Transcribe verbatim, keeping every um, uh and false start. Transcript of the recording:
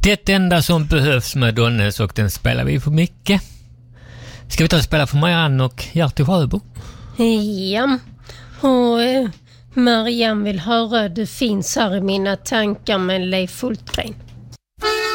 Det enda som behövs med Donnes, och den spelar vi för mycket. Ska vi ta och spela för Marianne och Gerti Sjöbo? Ja, och eh, Marianne vill höra Du finns här i mina tankar med Leif Hultgren.